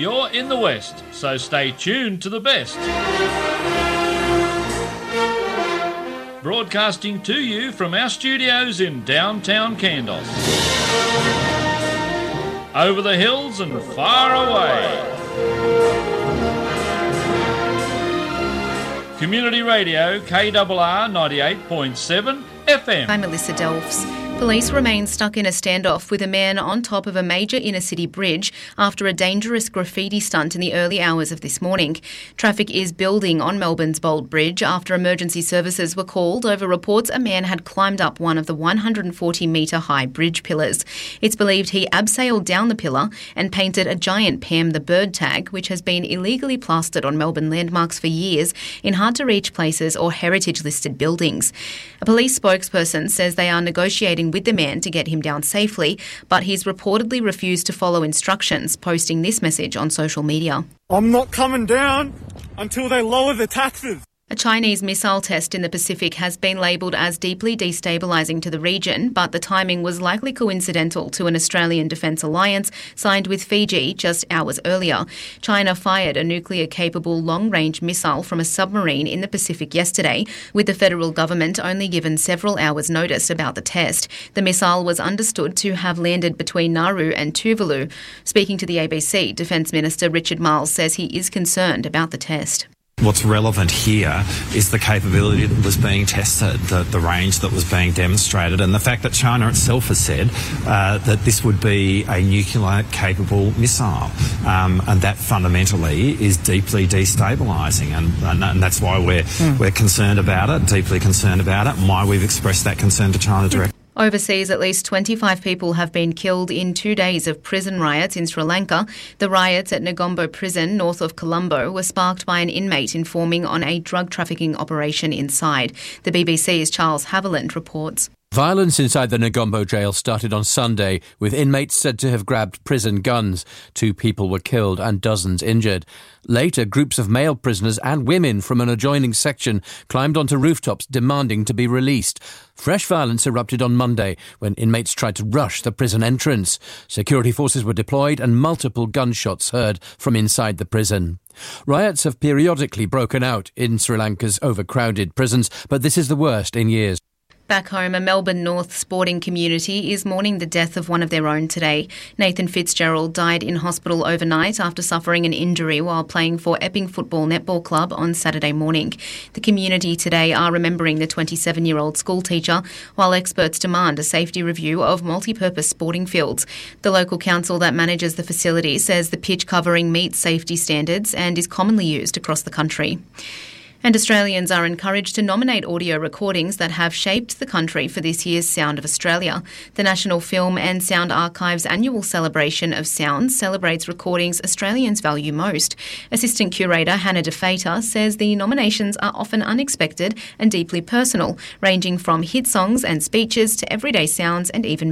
you're in the West, so stay tuned to the best. Broadcasting to you from our studios in downtown Kandos. Over the hills and far away. Community Radio, KRR 98.7 FM. I'm Melissa Delphs. Police remain stuck in a standoff with a man on top of a major inner-city bridge after a dangerous graffiti stunt in the early hours of this morning. Traffic is building on Melbourne's Bold Bridge after emergency services were called over reports a man had climbed up one of the 140-metre-high bridge pillars. It's believed he abseiled down the pillar and painted a giant Pam the Bird tag, which has been illegally plastered on Melbourne landmarks for years in hard-to-reach places or heritage-listed buildings. A police spokesperson says they are negotiating with the man to get him down safely, but he's reportedly refused to follow instructions, posting this message on social media. I'm not coming down until they lower the taxes. A Chinese missile test in the Pacific has been labelled as deeply destabilising to the region, but the timing was likely coincidental to an Australian defence alliance signed with Fiji just hours earlier. China fired a nuclear-capable long-range missile from a submarine in the Pacific yesterday, with the federal government only given several hours' notice about the test. The missile was understood to have landed between Nauru and Tuvalu. Speaking to the ABC, Defence Minister Richard Marles says he is concerned about the test. What's relevant here is the capability that was being tested, the range that was being demonstrated, and the fact that China itself has said that this would be a nuclear-capable missile. And that fundamentally is deeply destabilising, and that's why we're concerned about it, deeply concerned about it, and why we've expressed that concern to China directly. Overseas, at least 25 people have been killed in 2 days of prison riots in Sri Lanka. The riots at Negombo Prison, north of Colombo, were sparked by an inmate informing on a drug trafficking operation inside. The BBC's Charles Haviland reports. Violence inside the Negombo jail started on Sunday, with inmates said to have grabbed prison guns. 2 people were killed and dozens injured. Later, groups of male prisoners and women from an adjoining section climbed onto rooftops demanding to be released. Fresh violence erupted on Monday when inmates tried to rush the prison entrance. Security forces were deployed and multiple gunshots heard from inside the prison. Riots have periodically broken out in Sri Lanka's overcrowded prisons, but this is the worst in years. Back home, a Melbourne North sporting community is mourning the death of one of their own today. Nathan Fitzgerald died in hospital overnight after suffering an injury while playing for Epping Football Netball Club on Saturday morning. The community today are remembering the 27-year-old schoolteacher, while experts demand a safety review of multi-purpose sporting fields. The local council that manages the facility says the pitch covering meets safety standards and is commonly used across the country. And Australians are encouraged to nominate audio recordings that have shaped the country for this year's Sound of Australia. The National Film and Sound Archive's annual celebration of sounds celebrates recordings Australians value most. Assistant Curator Hannah DeFater says the nominations are often unexpected and deeply personal, ranging from hit songs and speeches to everyday sounds and even